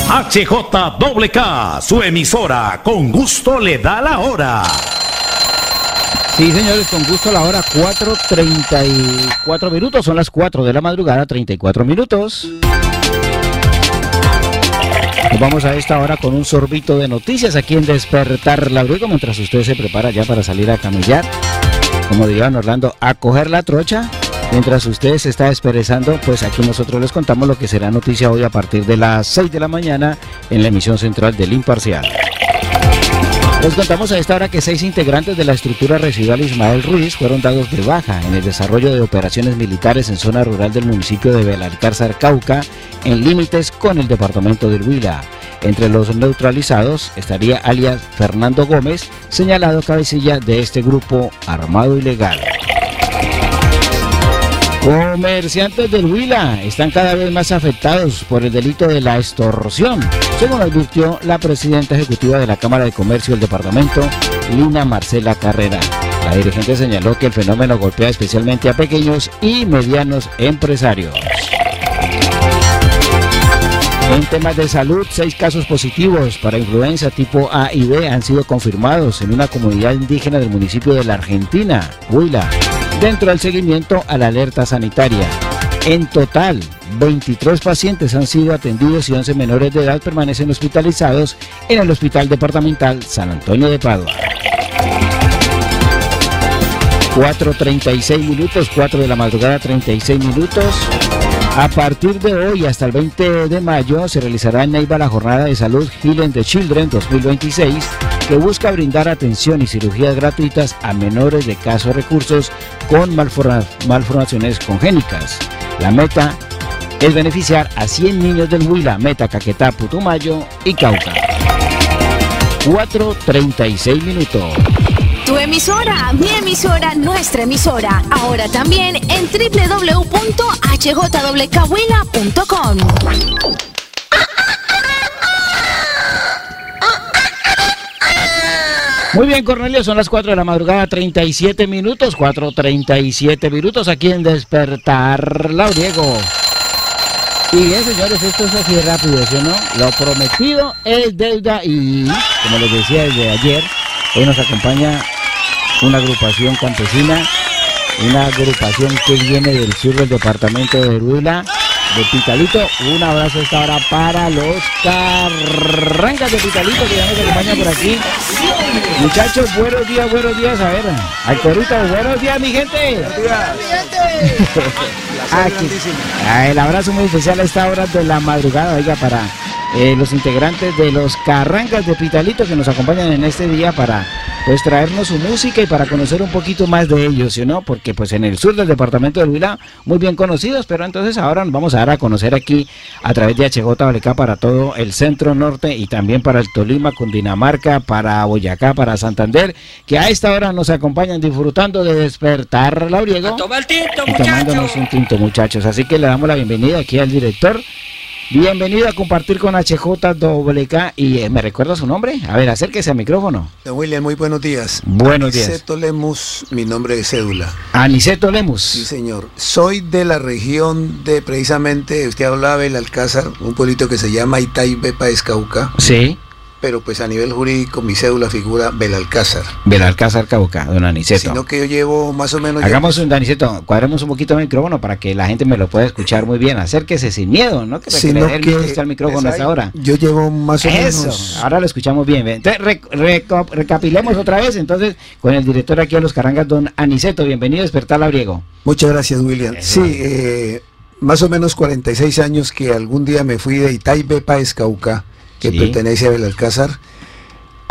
HJWK, su emisora, con gusto le da la hora. Sí, señores, con gusto la hora, 4:34 minutos, son las 4 de la madrugada, 34 minutos. Nos vamos a esta hora con un sorbito de noticias aquí en Despertar Labriego, mientras usted se prepara ya para salir a camellar, como dirían Orlando, a coger la trocha. Mientras usted se está desperezando, pues aquí nosotros les contamos lo que será noticia hoy a partir de las 6 de la mañana en la emisión central del Imparcial. Les contamos a esta hora que 6 integrantes de la estructura residual Ismael Ruiz fueron dados de baja en el desarrollo de operaciones militares en zona rural del municipio de Belalcázar, Cauca, en límites con el departamento del Huila. Entre los neutralizados estaría alias Fernando Gómez, señalado cabecilla de este grupo armado ilegal. Comerciantes del Huila están cada vez más afectados por el delito de la extorsión, según advirtió la presidenta ejecutiva de la Cámara de Comercio del departamento, Lina Marcela Carrera. La dirigente señaló que el fenómeno golpea especialmente a pequeños y medianos empresarios. En temas de salud, 6 casos positivos para influenza tipo A y B han sido confirmados en una comunidad indígena del municipio de la Argentina, Huila, dentro del seguimiento a la alerta sanitaria. En total, 23 pacientes han sido atendidos y 11 menores de edad permanecen hospitalizados en el Hospital Departamental San Antonio de Padua. 4:36 minutos, 4 de la madrugada, 36 minutos. A partir de hoy hasta el 20 de mayo se realizará en Neiva la jornada de salud Healing the Children 2026, que busca brindar atención y cirugías gratuitas a menores de escasos recursos con malformaciones congénitas. La meta es beneficiar a 100 niños del Huila, Meta, Caquetá, Putumayo y Cauca. 4:36 minutos. Tu emisora, mi emisora, nuestra emisora. Ahora también en www.hjwkwila.com. Muy bien, Cornelio, son las 4 de la madrugada, 37 minutos, 4:37 minutos aquí en Despertar Labriego. Y bien, señores, esto es así rápido, ¿sí o no? Lo prometido es deuda y, como les decía desde ayer, hoy nos acompaña una agrupación campesina, una agrupación que viene del sur del departamento de Huila, de Pitalito. Un abrazo a esta hora para los carrangas de Pitalito que ya nos acompañan por aquí. Muchachos, buenos días, a ver, al corito, buenos días, mi gente. Buenos días. Aquí, el abrazo muy especial a esta hora de la madrugada, oiga, para los integrantes de los carrangas de Pitalito que nos acompañan en este día para pues traernos su música y para conocer un poquito más de ellos, ¿sí o no? Porque pues en el sur del departamento del Huila muy bien conocidos, pero entonces ahora nos vamos a dar a conocer aquí a través de HJWK para todo el centro norte y también para el Tolima, Cundinamarca, para Boyacá, para Santander, que a esta hora nos acompañan disfrutando de Despertar Labriego y tomándonos un tinto, muchachos. Así que le damos la bienvenida aquí al director. Bienvenido a compartir con HJWK y ¿me recuerda su nombre? A ver, acérquese al micrófono. Don William, muy buenos días. Buenos días. Aniceto Lemus, mi nombre de cédula. Aniceto Lemus. Sí, señor. Soy de la región de, precisamente, usted hablaba del Alcázar, un pueblito que se llama Itaibepa Escauca. Sí. Pero pues a nivel jurídico mi cédula figura Belalcázar. Belalcázar, Cauca, don Aniceto. Sino que yo llevo más o menos... Hagamos un, Aniceto, cuadremos un poquito el micrófono para que la gente me lo pueda escuchar muy bien. Acérquese sin miedo, ¿no? Que está el micrófono hasta ahora. Yo llevo más o menos... Eso, ahora lo escuchamos bien. Entonces, recapilemos otra vez, entonces, con el director aquí a los carrangas, don Aniceto. Bienvenido a Despertar Labriego. Muchas gracias, William. Eso. Sí, más o menos 46 años que algún día me fui de Itaibepa Escauca, que sí, pertenece a Belalcázar,